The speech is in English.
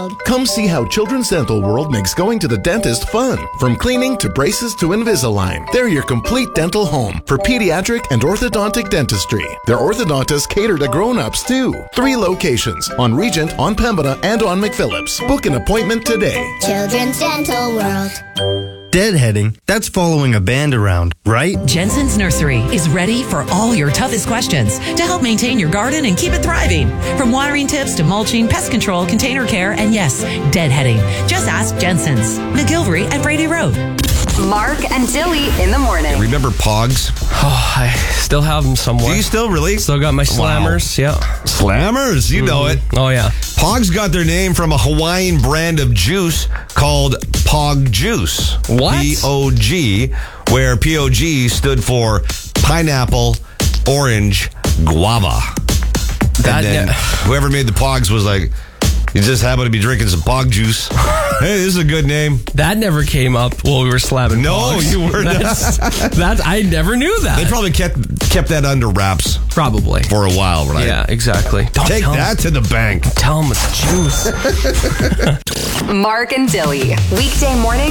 World. Come see how Children's Dental World makes going to the dentist fun. From cleaning to braces to Invisalign, they're your complete dental home for pediatric and orthodontic dentistry. Their orthodontists cater to grown-ups too. 3 locations, on Regent, on Pembina, and on McPhillips. Book an appointment today. Children's Dental World. Deadheading, that's following a band around, right? Jensen's Nursery is ready for all your toughest questions to help maintain your garden and keep it thriving. From watering tips to mulching, pest control, container care, and yes, deadheading. Just ask Jensen's. McGilvery at Brady Road. Mark and Dilly in the morning. Remember Pogs? Oh, I still have them somewhere. Do you still really? Still got my Slammers, yeah. Slammers, you know it. Oh, yeah. Pogs got their name from a Hawaiian brand of juice called Pog Juice. What? P-O-G, where P-O-G stood for pineapple, orange, guava. And then whoever made the Pogs was like, you just happen to be drinking some Pog juice. Hey, this is a good name. That never came up while we were slamming Pogs. You were not. I never knew that. They probably kept that under wraps. Probably. For a while, right? Yeah, exactly. Don't take that to the bank. Tell them it's juice. Mark and Dilly. Weekday morning.